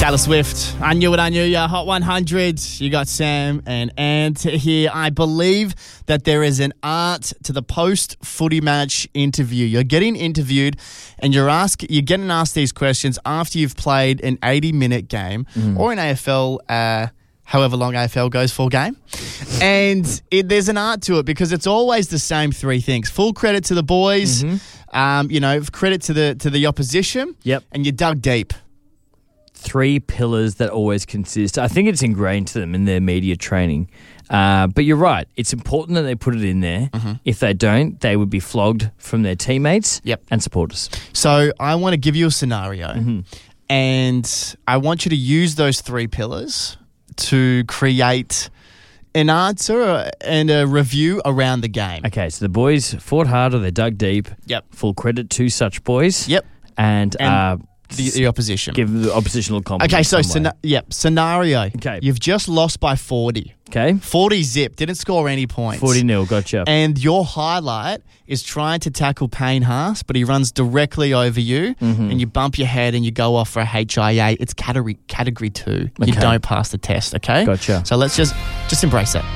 Taylor Swift, I Knew It, I Knew Ya, Hot 100. You got Sam and Ant here. I believe that there is an art to the post-footy match interview. You're getting interviewed and you're getting asked these questions after you've played an 80-minute game or an AFL, however long AFL goes for game. And there's an art to it because it's always the same three things. Full credit to the boys, credit to the opposition, and you dug deep. Three pillars that always consist. I think it's ingrained to them in their media training. But you're right. It's important that they put it in there. If they don't, they would be flogged from their teammates and supporters. So I want to give you a scenario and I want you to use those three pillars to create an answer and a review around the game. Okay, so the boys fought hard or they dug deep. Full credit to such boys. And the opposition. Give the oppositional compliment. Okay, so scenario. Okay. You've just lost by 40. Okay. 40 zip. Didn't score any points. 40-0, gotcha. And your highlight is trying to tackle Payne Haas, but he runs directly over you and you bump your head and you go off for a HIA. It's category 2. Okay. You don't pass the test, okay? Gotcha. So let's just embrace that.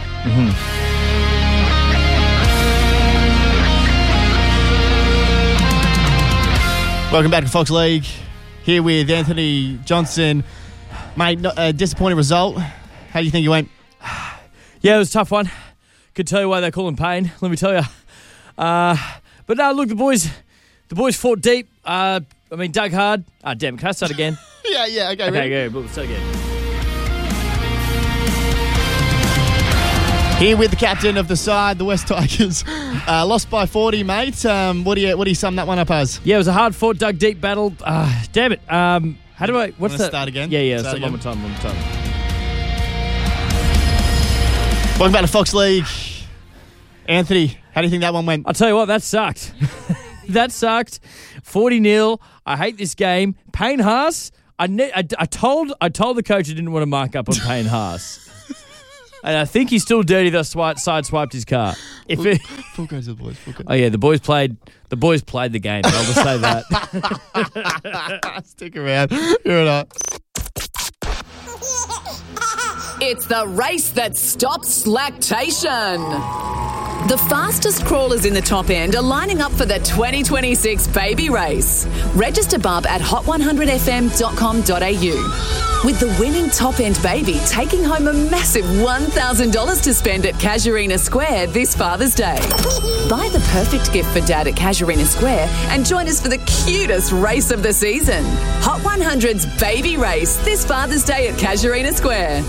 Welcome back to Fox League. Here with Anthony Johnson. Mate, a disappointing result. How do you think you went? Yeah, it was a tough one. Could tell you why they call him Payne, let me tell you. But no, look, the boys fought deep. Dug hard. Damn it, can I start again? Okay, okay, go. Let's start again. Here with the captain of the side, the West Tigers. Lost by 40, mate. What do you sum that one up as? Yeah, it was a hard fought, dug deep battle. Damn it. How do I... What's that? Start again? Yeah. Start one more time. Welcome back to Fox League. Anthony, how do you think that one went? I'll tell you what, that sucked. That sucked. 40-0. I hate this game. Payne Haas. I told the coach I didn't want to mark up on Payne Haas. And I think he's still dirty that side-swiped his car. Full credit to the boys. Oh, yeah, the boys played the game. I'll just say that. Stick around. You're not. It's the race that stops lactation. The fastest crawlers in the top end are lining up for the 2026 baby race. Register bub at hot100fm.com.au. With the winning top end baby taking home a massive $1,000 to spend at Casuarina Square this Father's Day. Buy the perfect gift for Dad at Casuarina Square and join us for the cutest race of the season. Hot 100's baby race this Father's Day at Casuarina Square.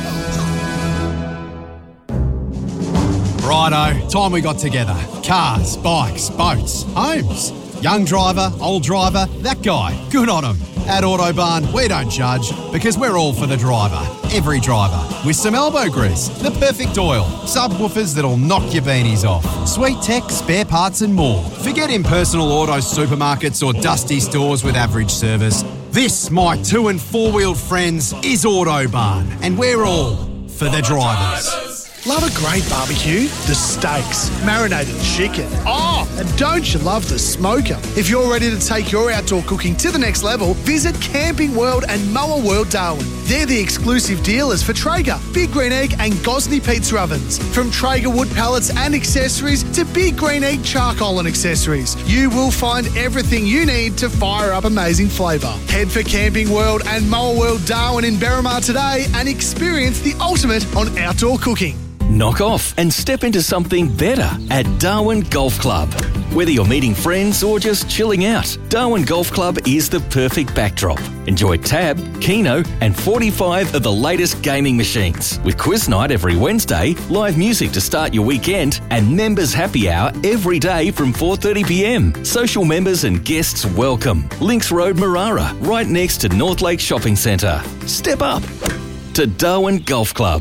Righto, time we got together. Cars, bikes, boats, homes. Young driver, old driver, that guy. Good on him. At Autobarn, we don't judge because we're all for the driver. Every driver. With some elbow grease, the perfect oil, subwoofers that'll knock your beanies off, sweet tech, spare parts and more. Forget impersonal auto supermarkets or dusty stores with average service. This, my 2- and 4-wheeled friends, is Autobarn. And we're all for the drivers. Love a great barbecue? The steaks, marinated chicken. Oh, and don't you love the smoker? If you're ready to take your outdoor cooking to the next level, visit Camping World and Mower World Darwin. They're the exclusive dealers for Traeger, Big Green Egg and Gosney pizza ovens. From Traeger wood pallets and accessories to Big Green Egg charcoal and accessories, you will find everything you need to fire up amazing flavour. Head for Camping World and Mower World Darwin in Berrimah today and experience the ultimate on outdoor cooking. Knock off and step into something better at Darwin Golf Club. Whether you're meeting friends or just chilling out, Darwin Golf Club is the perfect backdrop. Enjoy Tab, Keno and 45 of the latest gaming machines. With quiz night every Wednesday, live music to start your weekend and members happy hour every day from 4:30pm. Social members and guests welcome. Links Road, Marara, right next to North Lake Shopping Centre. Step up to Darwin Golf Club.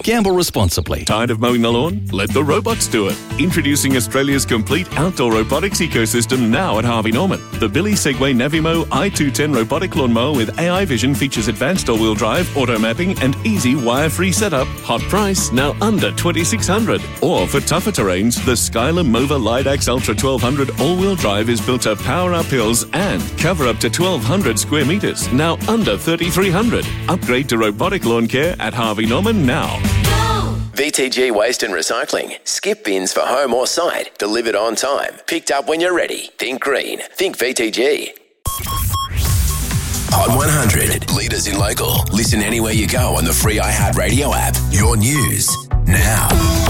Gamble responsibly. Tired of mowing the lawn? Let the robots do it. Introducing Australia's complete outdoor robotics ecosystem now at Harvey Norman. The Billy Segway Navimo i210 robotic lawnmower with AI vision features advanced all-wheel drive, auto mapping and easy wire-free setup. Hot price, now under $2,600. Or for tougher terrains, the Skyler Mova Lidax Ultra 1200 all-wheel drive is built to power up hills and cover up to 1,200 square metres, now under $3,300. Upgrade to robotic lawn care at Harvey Norman now. VTG Waste and Recycling. Skip bins for home or site. Delivered on time. Picked up when you're ready. Think green. Think VTG. Hot 100. Leaders in local. Listen anywhere you go on the free iHeartRadio app. Your news now.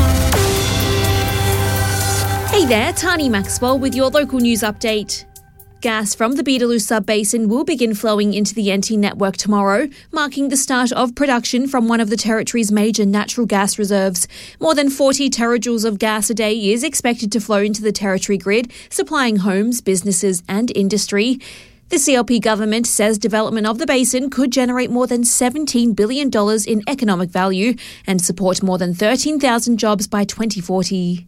Hey there, Tani Maxwell with your local news update. Gas from the Beetaloo Sub-Basin will begin flowing into the NT network tomorrow, marking the start of production from one of the territory's major natural gas reserves. More than 40 terajoules of gas a day is expected to flow into the territory grid, supplying homes, businesses and industry. The CLP government says development of the basin could generate more than $17 billion in economic value and support more than 13,000 jobs by 2040.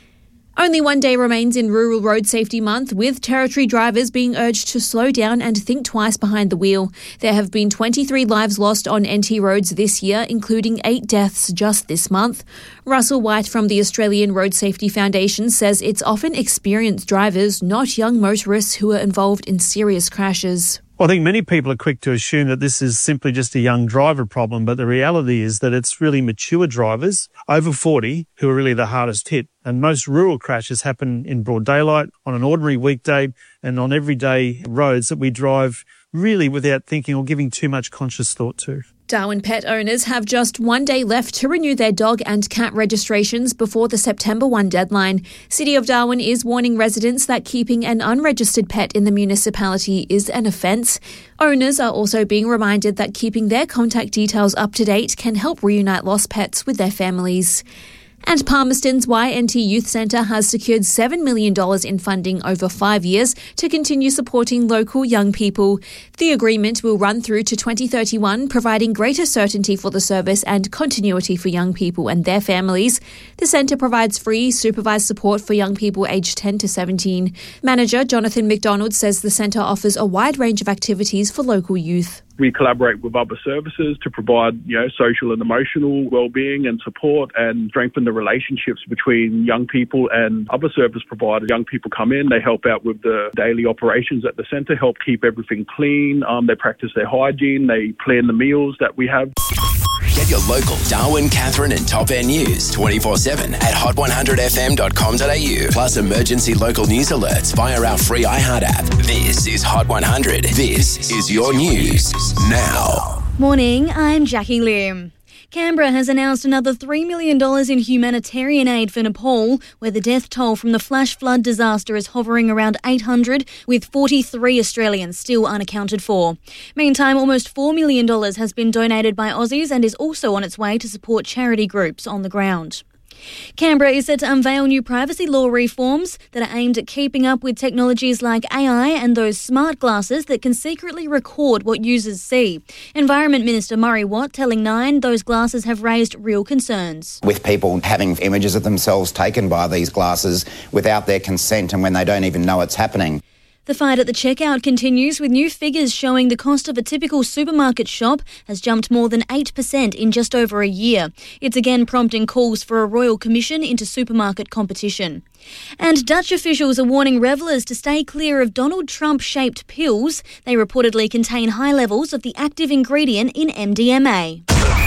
Only one day remains in Rural Road Safety Month, with Territory drivers being urged to slow down and think twice behind the wheel. There have been 23 lives lost on NT roads this year, including 8 deaths just this month. Russell White from the Australian Road Safety Foundation says it's often experienced drivers, not young motorists, who are involved in serious crashes. Well, I think many people are quick to assume that this is simply just a young driver problem, but the reality is that it's really mature drivers over 40 who are really the hardest hit. And most rural crashes happen in broad daylight, on an ordinary weekday, and on everyday roads that we drive really without thinking or giving too much conscious thought to. Darwin pet owners have just one day left to renew their dog and cat registrations before the September 1 deadline. City of Darwin is warning residents that keeping an unregistered pet in the municipality is an offence. Owners are also being reminded that keeping their contact details up to date can help reunite lost pets with their families. And Palmerston's YNT Youth Centre has secured $7 million in funding over 5 years to continue supporting local young people. The agreement will run through to 2031, providing greater certainty for the service and continuity for young people and their families. The centre provides free, supervised support for young people aged 10 to 17. Manager Jonathan McDonald says the centre offers a wide range of activities for local youth. We collaborate with other services to provide, social and emotional well-being and support and strengthen the relationships between young people and other service providers. Young people come in, they help out with the daily operations at the centre, help keep everything clean. They practice their hygiene, they plan the meals that we have. Get your local Darwin, Catherine and Top Air news 24/7 at hot100fm.com.au. Plus emergency local news alerts via our free iHeart app. This is Hot 100. This is your news now. Morning, I'm Jackie Lim. Canberra has announced another $3 million in humanitarian aid for Nepal, where the death toll from the flash flood disaster is hovering around 800, with 43 Australians still unaccounted for. Meantime, almost $4 million has been donated by Aussies and is also on its way to support charity groups on the ground. Canberra is set to unveil new privacy law reforms that are aimed at keeping up with technologies like AI and those smart glasses that can secretly record what users see. Environment Minister Murray Watt telling Nine those glasses have raised real concerns. With people having images of themselves taken by these glasses without their consent and when they don't even know it's happening. The fight at the checkout continues, with new figures showing the cost of a typical supermarket shop has jumped more than 8% in just over a year. It's again prompting calls for a royal commission into supermarket competition. And Dutch officials are warning revellers to stay clear of Donald Trump-shaped pills. They reportedly contain high levels of the active ingredient in MDMA.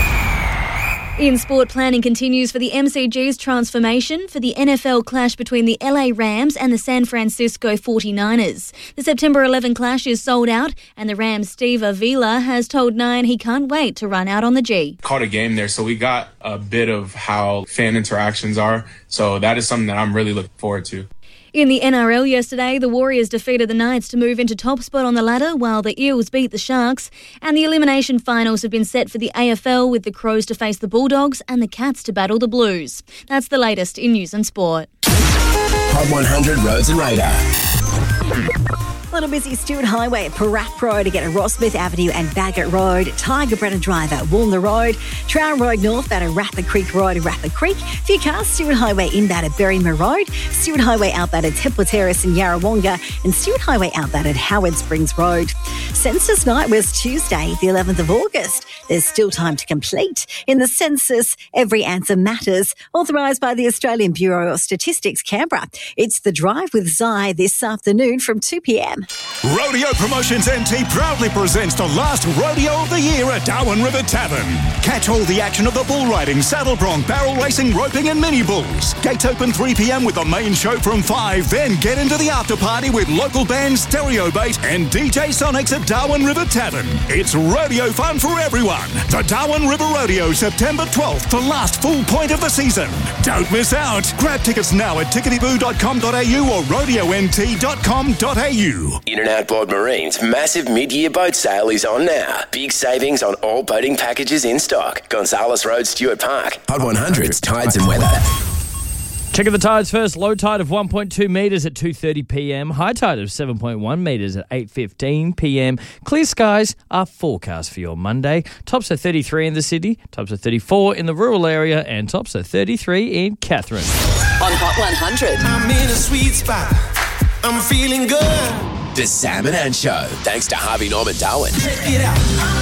In sport, planning continues for the MCG's transformation for the NFL clash between the LA Rams and the San Francisco 49ers. The September 11 clash is sold out, and the Rams' Steve Avila has told Nine he can't wait to run out on the G. Caught a game there, so we got a bit of how fan interactions are, so that is something that I'm really looking forward to. In the NRL yesterday, the Warriors defeated the Knights to move into top spot on the ladder, while the Eels beat the Sharks. And the elimination finals have been set for the AFL, with the Crows to face the Bulldogs and the Cats to battle the Blues. That's the latest in news and sport. Hot 100 Roads and Radar. Little busy Stewart Highway, Parak Road to get to Rossmith Avenue and Bagot Road, Tiger Brennan Drive at Woolner Road, Trower Road North at Rather Creek Road, Rather Creek. Few cars, Stewart Highway inbound at Berrymer Road, Stewart Highway outbound at Templar Terrace in Yarrawonga, and Stewart Highway outbound at Howard Springs Road. Census night was Tuesday, the 11th of August. There's still time to complete. In the census, every answer matters, authorised by the Australian Bureau of Statistics, Canberra. It's The Drive with Zai this afternoon from 2 p.m. Rodeo Promotions NT proudly presents the last rodeo of the year at Darwin River Tavern. Catch all the action of the bull riding, saddle bronc, barrel racing, roping and mini bulls. Gates open 3 p.m. with the main show from 5. Then get into the after party with local bands Stereo Bait and DJ Sonics at Darwin River Tavern. It's rodeo fun for everyone. The Darwin River Rodeo, September 12th, the last full point of the season. Don't miss out. Grab tickets now at ticketyboo.com.au or rodeont.com.au. In and Outboard Marine's massive mid-year boat sale is on now. Big savings on all boating packages in stock. Gonzales Road, Stuart Park. Hot 100's Tides and Weather. Check out the tides first. Low tide of 1.2 metres at 2:30 p.m. High tide of 7.1 metres at 8:15 p.m. Clear skies are forecast for your Monday. Tops are 33 in the city, tops are 34 in the rural area, and tops are 33 in Catherine. On Hot 100. I'm in a sweet spot. I'm feeling good. The Sam and Ann Show. Thanks to Harvey Norman Darwin. Check it out.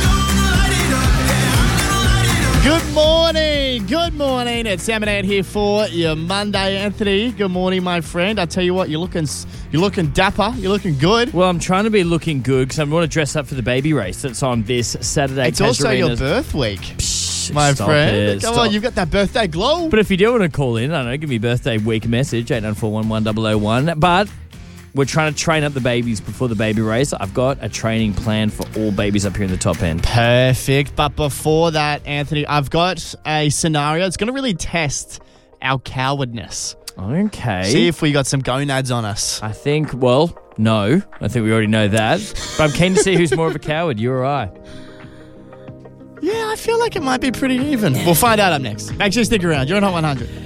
Good morning. Good morning. It's Sam and Ant here for your Monday, Anthony. Good morning, my friend. I tell you what, you're looking dapper. You're looking good. Well, I'm trying to be looking good because I want to dress up for the baby race that's on this Saturday. It's also your birth week, my friend. Come on, you've got that birthday glow. But if you do want to call in, I don't know, give me a birthday week message, 89411 But we're trying to train up the babies before the baby race. I've got a training plan for all babies up here in the top end. Perfect. But before that, Anthony, I've got a scenario. It's going to really test our cowardness. Okay. See if we got some gonads on us. I think, well, no. I think we already know that. But I'm keen to see who's more of a coward, you or I. Yeah, I feel like it might be pretty even. We'll find out up next. Make sure you stick around. You're on Hot 100.